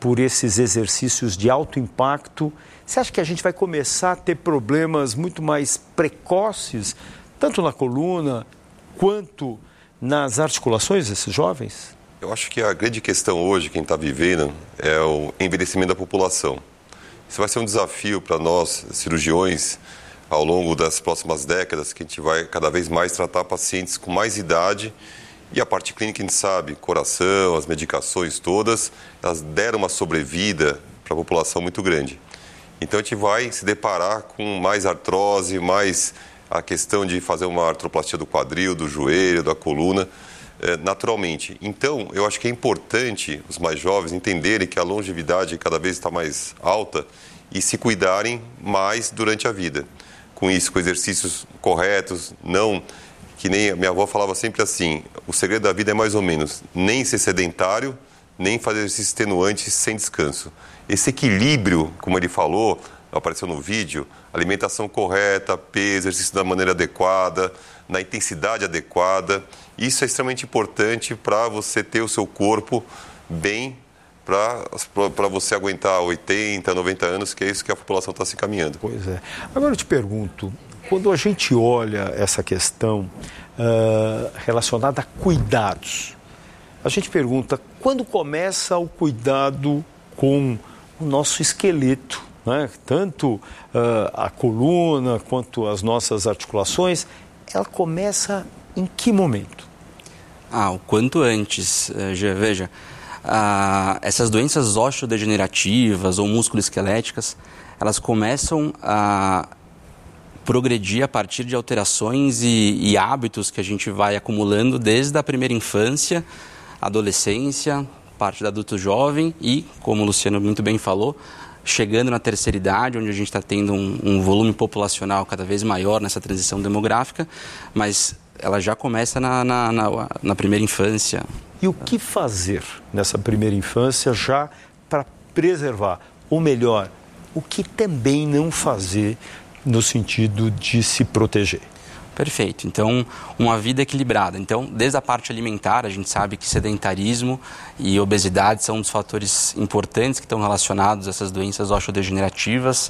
por esses exercícios de alto impacto, você acha que a gente vai começar a ter problemas muito mais precoces, tanto na coluna quanto nas articulações desses jovens? Eu acho que a grande questão hoje, quem está vivendo, é o envelhecimento da população. Isso vai ser um desafio para nós, cirurgiões, ao longo das próximas décadas, que a gente vai cada vez mais tratar pacientes com mais idade. E a parte clínica, a gente sabe, coração, as medicações todas, elas deram uma sobrevida para a população muito grande. Então a gente vai se deparar com mais artrose, mais a questão de fazer uma artroplastia do quadril, do joelho, da coluna, naturalmente. Então eu acho que é importante os mais jovens entenderem que a longevidade cada vez está mais alta e se cuidarem mais durante a vida. Com isso, com exercícios corretos, não... Que nem a minha avó falava sempre assim, o segredo da vida é mais ou menos nem ser sedentário, nem fazer exercícios extenuantes sem descanso. Esse equilíbrio, como ele falou, apareceu no vídeo, alimentação correta, peso, exercício da maneira adequada, na intensidade adequada, isso é extremamente importante para você ter o seu corpo bem, para você aguentar 80, 90 anos, que é isso que a população está se encaminhando. Pois é. Agora eu te pergunto, quando a gente olha essa questão relacionada a cuidados, a gente pergunta quando começa o cuidado com o nosso esqueleto, né? Tanto a coluna quanto as nossas articulações, ela começa em que momento? O quanto antes, veja, essas doenças osteodegenerativas ou musculoesqueléticas, elas começam a progredir a partir de alterações e hábitos que a gente vai acumulando desde a primeira infância, adolescência, parte do adulto jovem e, como o Luciano muito bem falou, chegando na terceira idade, onde a gente está tendo um volume populacional cada vez maior nessa transição demográfica, mas ela já começa na primeira infância. E o que fazer nessa primeira infância já para preservar? Ou melhor, o que também não fazer no sentido de se proteger? Perfeito. Então, uma vida equilibrada. Então, desde a parte alimentar, a gente sabe que sedentarismo e obesidade são um dos fatores importantes que estão relacionados a essas doenças osteodegenerativas.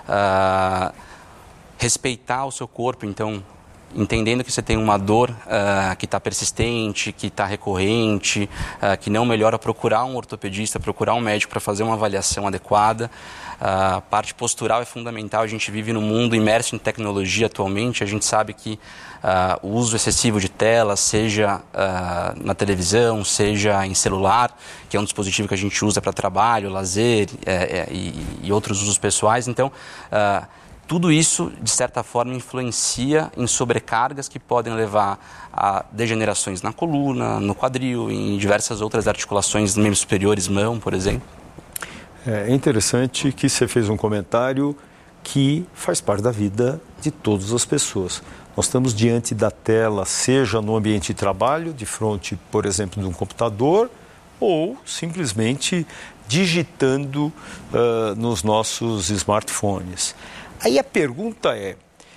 Respeitar o seu corpo, então, entendendo que você tem uma dor que está persistente, que está recorrente, que não melhora, procurar um ortopedista, procurar um médico para fazer uma avaliação adequada. A parte postural é fundamental, a gente vive num mundo imerso em tecnologia atualmente, a gente sabe que o uso excessivo de tela, seja na televisão, seja em celular, que é um dispositivo que a gente usa para trabalho, lazer e outros usos pessoais, então tudo isso, de certa forma, influencia em sobrecargas que podem levar a degenerações na coluna, no quadril, em diversas outras articulações membros superiores, mão, por exemplo. É interessante que você fez um comentário que faz parte da vida de todas as pessoas. Nós estamos diante da tela, seja no ambiente de trabalho, de frente, por exemplo, de um computador, ou simplesmente digitando nos nossos smartphones. Aí a pergunta é,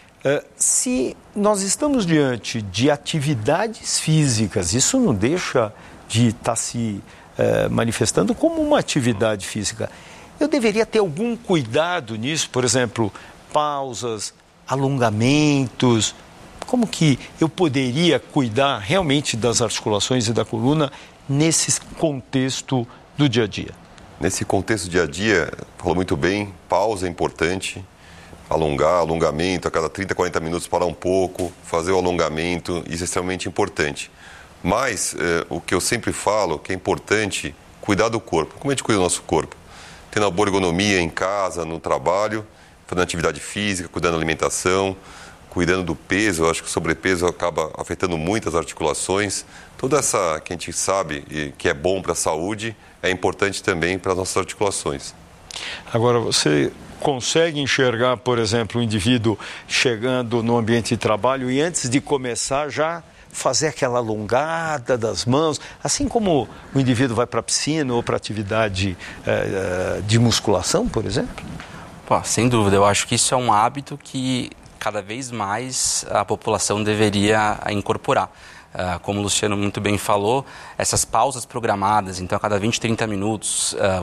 se nós estamos diante de atividades físicas, isso não deixa de estar se manifestando como uma atividade física. Eu deveria ter algum cuidado nisso, por exemplo, pausas, alongamentos. Como que eu poderia cuidar realmente das articulações e da coluna nesse contexto do dia a dia? Nesse contexto do dia a dia, falou muito bem, pausa é importante. Alongamento, a cada 30, 40 minutos parar um pouco, fazer o alongamento, isso é extremamente importante. Mas o que eu sempre falo, que é importante, cuidar do corpo. Como a gente cuida do nosso corpo? Tendo uma boa ergonomia em casa, no trabalho, fazendo atividade física, cuidando da alimentação, cuidando do peso. Eu acho que o sobrepeso acaba afetando muito as articulações. Toda essa que a gente sabe que é bom para a saúde, é importante também para as nossas articulações. Agora, você consegue enxergar, por exemplo, o indivíduo chegando no ambiente de trabalho e antes de começar já fazer aquela alongada das mãos, assim como o indivíduo vai para a piscina ou para atividade de musculação, por exemplo? Sem dúvida, eu acho que isso é um hábito que cada vez mais a população deveria incorporar. Como o Luciano muito bem falou, essas pausas programadas, então a cada 20, 30 minutos,